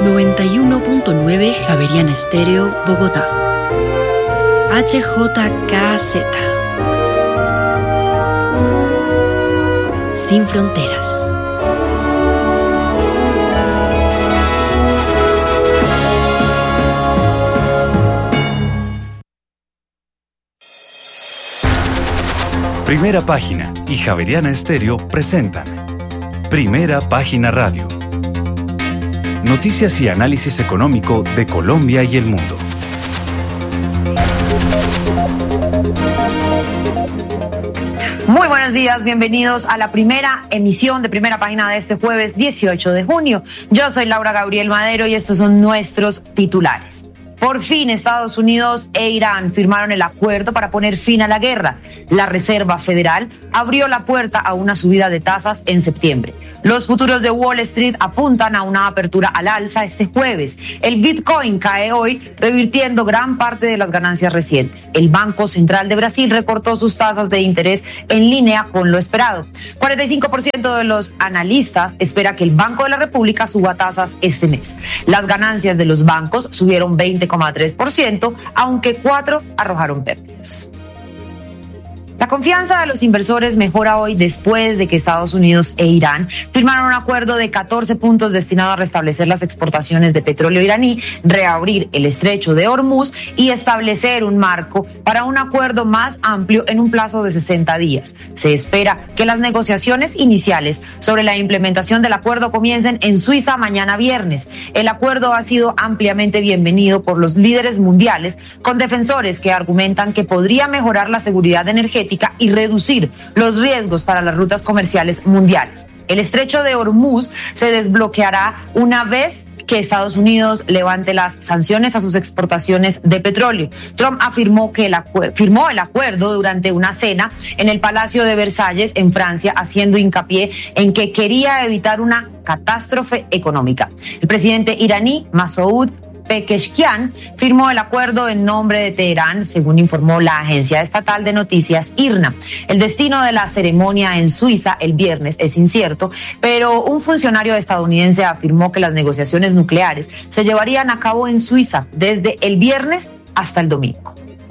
91.9 Javeriana Estéreo, Bogotá. HJKZ. Sin fronteras. Primera Página y Javeriana Estéreo presentan Primera Página Radio. Noticias y análisis económico de Colombia y el mundo. Muy buenos días, bienvenidos a la primera emisión de Primera Página de este jueves 18 de junio. Yo soy Laura Gabriel Madero y estos son nuestros titulares. Por fin, Estados Unidos e Irán firmaron el acuerdo para poner fin a la guerra. La Reserva Federal abrió la puerta a una subida de tasas en septiembre. Los futuros de Wall Street apuntan a una apertura al alza este jueves. El Bitcoin cae hoy, revirtiendo gran parte de las ganancias recientes. El Banco Central de Brasil recortó sus tasas de interés en línea con lo esperado. 45% de los analistas espera que el Banco de la República suba tasas este mes. Las ganancias de los bancos subieron 20,3%, aunque 4 arrojaron pérdidas. La confianza de los inversores mejora hoy después de que Estados Unidos e Irán firmaron un acuerdo de 14 puntos destinado a restablecer las exportaciones de petróleo iraní, reabrir el estrecho de Hormuz y establecer un marco para un acuerdo más amplio en un plazo de 60 días. Se espera que las negociaciones iniciales sobre la implementación del acuerdo comiencen en Suiza mañana viernes. El acuerdo ha sido ampliamente bienvenido por los líderes mundiales, con defensores que argumentan que podría mejorar la seguridad energética y reducir los riesgos para las rutas comerciales mundiales. El estrecho de Hormuz se desbloqueará una vez que Estados Unidos levante las sanciones a sus exportaciones de petróleo. Trump afirmó que firmó el acuerdo durante una cena en el Palacio de Versalles en Francia, haciendo hincapié en que quería evitar una catástrofe económica. El presidente iraní Masoud Pezeshkian firmó el acuerdo en nombre de Teherán, según informó la agencia estatal de noticias IRNA. El destino de la ceremonia en Suiza el viernes es incierto, pero un funcionario estadounidense afirmó que las negociaciones nucleares se llevarían a cabo en Suiza desde el viernes hasta el domingo.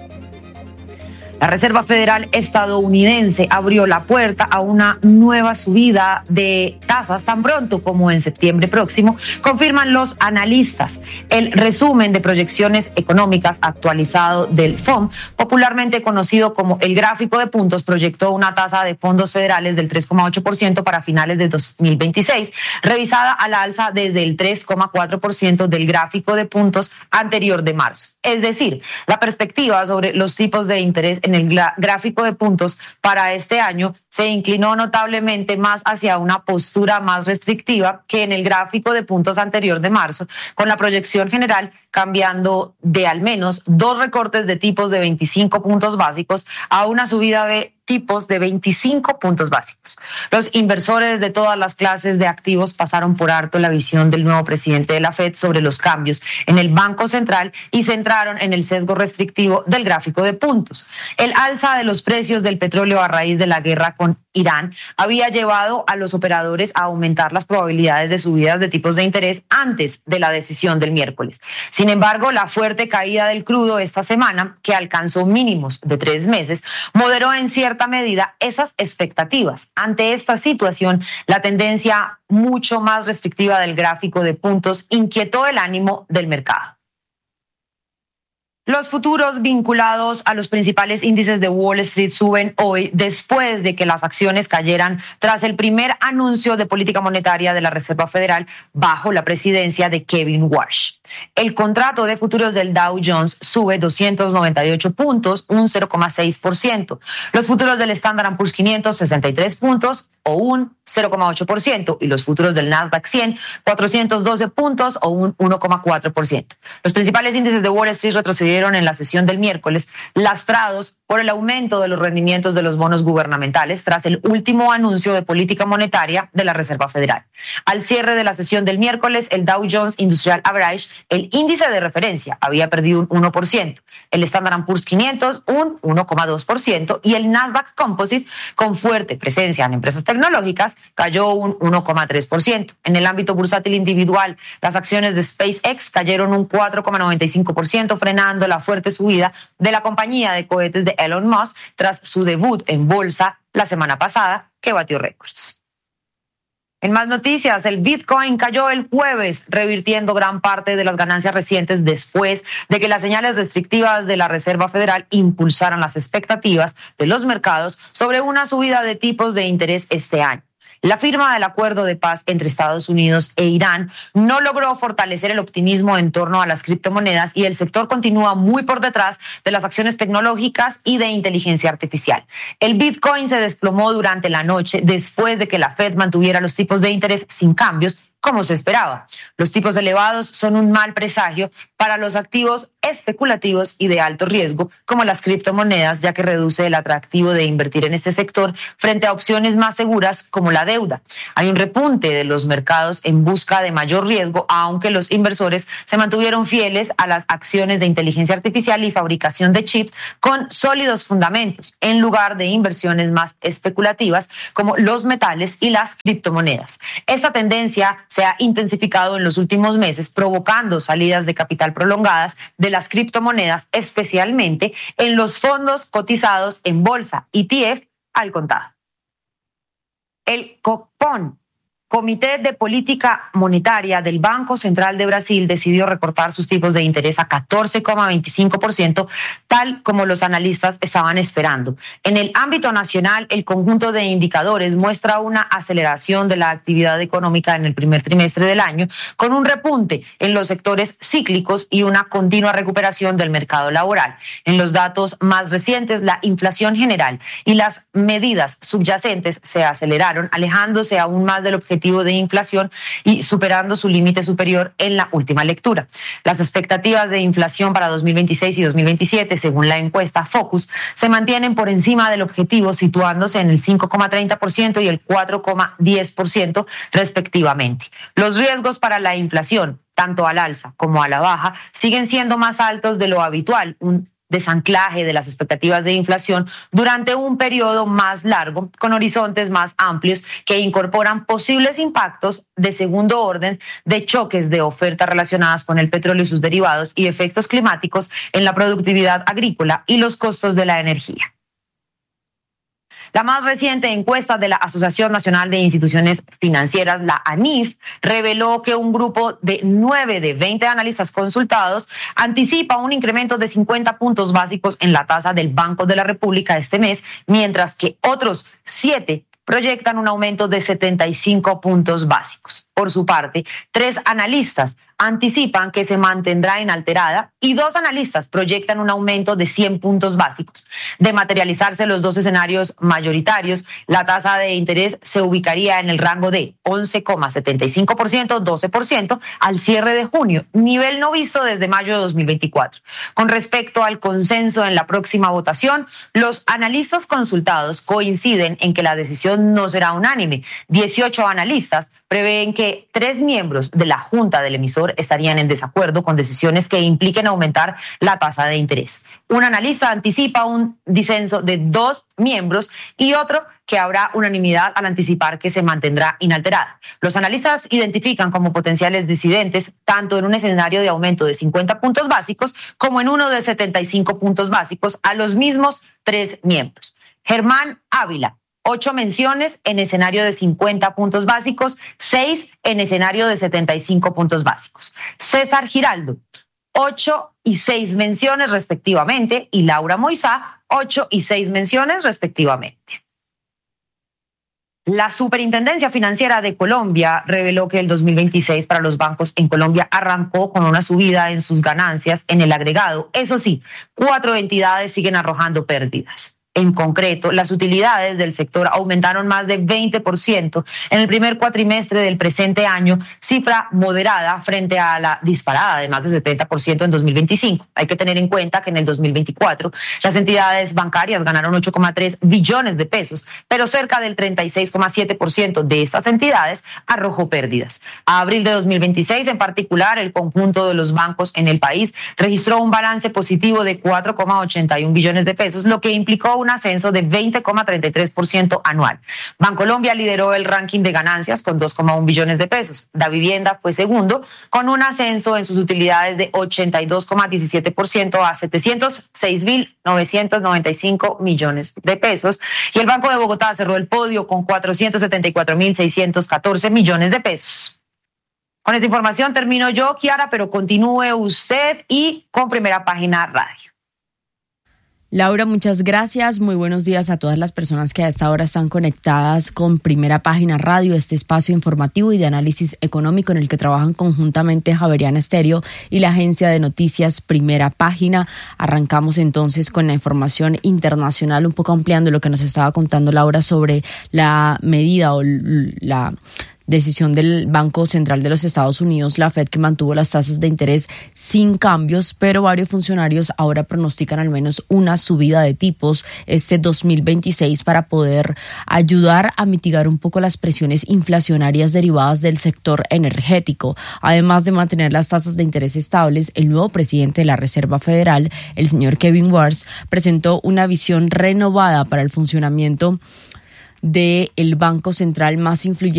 La Reserva Federal estadounidense abrió la puerta a una nueva subida de tasas tan pronto como en septiembre próximo, confirman los analistas. El resumen de proyecciones económicas actualizado del FOMC, popularmente conocido como el gráfico de puntos, proyectó una tasa de fondos federales del 3,8% para finales de 2026, revisada al alza desde el 3,4% del gráfico de puntos anterior de marzo. Es decir, la perspectiva sobre los tipos de interés en el gráfico de puntos para este año se inclinó notablemente más hacia una postura más restrictiva que en el gráfico de puntos anterior de marzo, con la proyección general cambiando de al menos 2 recortes de tipos de 25 puntos básicos a una subida de tipos de 25 puntos básicos. Los inversores de todas las clases de activos pasaron por alto la visión del nuevo presidente de la Fed sobre los cambios en el Banco Central y centraron en el sesgo restrictivo del gráfico de puntos. El alza de los precios del petróleo a raíz de la guerra con Irán había llevado a los operadores a aumentar las probabilidades de subidas de tipos de interés antes de la decisión del miércoles. Sin embargo, la fuerte caída del crudo esta semana, que alcanzó mínimos de 3 meses, moderó en cierta medida esas expectativas. Ante esta situación, la tendencia mucho más restrictiva del gráfico de puntos inquietó el ánimo del mercado. Los futuros vinculados a los principales índices de Wall Street suben hoy después de que las acciones cayeran tras el primer anuncio de política monetaria de la Reserva Federal bajo la presidencia de Kevin Warsh. El contrato de futuros del Dow Jones sube 298 puntos, un 0,6%. Los futuros del Standard & Poor's 500, 63 puntos o un 0,8%. Y los futuros del Nasdaq 100, 412 puntos o un 1,4%. Los principales índices de Wall Street retrocedieron en la sesión del miércoles, lastrados por el aumento de los rendimientos de los bonos gubernamentales tras el último anuncio de política monetaria de la Reserva Federal. Al cierre de la sesión del miércoles, el Dow Jones Industrial Average El índice de referencia había perdido un 1%, el Standard & Poor's 500 un 1,2% y el Nasdaq Composite, con fuerte presencia en empresas tecnológicas, cayó un 1,3%. En el ámbito bursátil individual, las acciones de SpaceX cayeron un 4,95%, frenando la fuerte subida de la compañía de cohetes de Elon Musk tras su debut en bolsa la semana pasada, que batió récords. En más noticias, el Bitcoin cayó el jueves, revirtiendo gran parte de las ganancias recientes después de que las señales restrictivas de la Reserva Federal impulsaran las expectativas de los mercados sobre una subida de tipos de interés este año. La firma del acuerdo de paz entre Estados Unidos e Irán no logró fortalecer el optimismo en torno a las criptomonedas y el sector continúa muy por detrás de las acciones tecnológicas y de inteligencia artificial. El Bitcoin se desplomó durante la noche después de que la Fed mantuviera los tipos de interés sin cambios, como se esperaba. Los tipos elevados son un mal presagio para los activos especulativos y de alto riesgo, como las criptomonedas, ya que reduce el atractivo de invertir en este sector frente a opciones más seguras como la deuda. Hay un repunte de los mercados en busca de mayor riesgo, aunque los inversores se mantuvieron fieles a las acciones de inteligencia artificial y fabricación de chips con sólidos fundamentos, en lugar de inversiones más especulativas como los metales y las criptomonedas. Esta tendencia se ha intensificado en los últimos meses, provocando salidas de capital prolongadas de las criptomonedas, especialmente en los fondos cotizados en bolsa, ETF, al contado. El Copom, Comité de Política Monetaria del Banco Central de Brasil, decidió recortar sus tipos de interés a 14,25%, tal como los analistas estaban esperando. En el ámbito nacional, el conjunto de indicadores muestra una aceleración de la actividad económica en el primer trimestre del año, con un repunte en los sectores cíclicos y una continua recuperación del mercado laboral. En los datos más recientes, la inflación general y las medidas subyacentes se aceleraron, alejándose aún más del objetivo de inflación y superando su límite superior en la última lectura. Las expectativas de inflación para 2026 y 2027, según la encuesta Focus, se mantienen por encima del objetivo, situándose en el 5,30% y el 4,10% respectivamente. Los riesgos para la inflación, tanto al alza como a la baja, siguen siendo más altos de lo habitual, un desanclaje de las expectativas de inflación durante un periodo más largo, con horizontes más amplios que incorporan posibles impactos de segundo orden de choques de oferta relacionadas con el petróleo y sus derivados y efectos climáticos en la productividad agrícola y los costos de la energía. La más reciente encuesta de la Asociación Nacional de Instituciones Financieras, la ANIF, reveló que un grupo de 9 de 20 analistas consultados anticipa un incremento de 50 puntos básicos en la tasa del Banco de la República este mes, mientras que otros 7 proyectan un aumento de 75 puntos básicos. Por su parte, 3 analistas anticipan que se mantendrá inalterada y 2 analistas proyectan un aumento de 100 puntos básicos. De materializarse los 2 escenarios mayoritarios, la tasa de interés se ubicaría en el rango de 11,75%, 12% al cierre de junio, nivel no visto desde mayo de 2024. Con respecto al consenso en la próxima votación, los analistas consultados coinciden en que la decisión no será unánime. 18 analistas prevén que 3 miembros de la Junta del emisor estarían en desacuerdo con decisiones que impliquen aumentar la tasa de interés. Un analista anticipa un disenso de 2 miembros y otro que habrá unanimidad al anticipar que se mantendrá inalterada. Los analistas identifican como potenciales disidentes tanto en un escenario de aumento de 50 puntos básicos como en uno de 75 puntos básicos a los mismos 3 miembros. Germán Ávila, 8 menciones en escenario de 50 puntos básicos, 6 en escenario de 75 puntos básicos. César Giraldo, 8 y 6 menciones respectivamente, y Laura Moisá, 8 y 6 menciones respectivamente. La Superintendencia Financiera de Colombia reveló que el 2026 para los bancos en Colombia arrancó con una subida en sus ganancias en el agregado. Eso sí, 4 entidades siguen arrojando pérdidas. En concreto, las utilidades del sector aumentaron más de 20% en el primer cuatrimestre del presente año, cifra moderada frente a la disparada de más de 70% en 2025. Hay que tener en cuenta que en el 2024 las entidades bancarias ganaron 8,3 billones de pesos, pero cerca del 36,7% de estas entidades arrojó pérdidas. A abril de 2026, en particular, el conjunto de los bancos en el país registró un balance positivo de 4,81 billones de pesos, lo que implicó un ascenso de 20,33% anual. Bancolombia lideró el ranking de ganancias con 2,1 billones de pesos. Davivienda fue segundo con un ascenso en sus utilidades de 82,17% a 706.995 millones de pesos. Y el Banco de Bogotá cerró el podio con 474.614 millones de pesos. Con esta información termino yo, Kiara, pero continúe usted y con Primera Página Radio. Laura, muchas gracias. Muy buenos días a todas las personas que a esta hora están conectadas con Primera Página Radio, este espacio informativo y de análisis económico en el que trabajan conjuntamente Javeriana Estéreo y la agencia de noticias Primera Página. Arrancamos entonces con la información internacional, un poco ampliando lo que nos estaba contando Laura sobre la medida o la decisión del Banco Central de los Estados Unidos, la Fed, que mantuvo las tasas de interés sin cambios, pero varios funcionarios ahora pronostican al menos una subida de tipos este 2026 para poder ayudar a mitigar un poco las presiones inflacionarias derivadas del sector energético. Además de mantener las tasas de interés estables, el nuevo presidente de la Reserva Federal, el señor Kevin Warsh, presentó una visión renovada para el funcionamiento del Banco Central más influyente